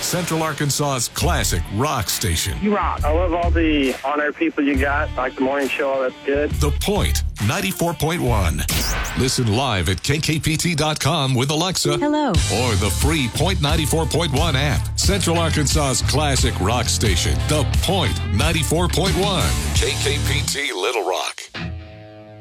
Central Arkansas's classic rock station. You rock. I love all the on-air people you got, like the morning show. That's good. The Point 94.1. Listen live at kkpt.com with Alexa. Hello. Or the free Point 94.1 app. Central Arkansas's classic rock station. The Point 94.1. KKPT Little Rock.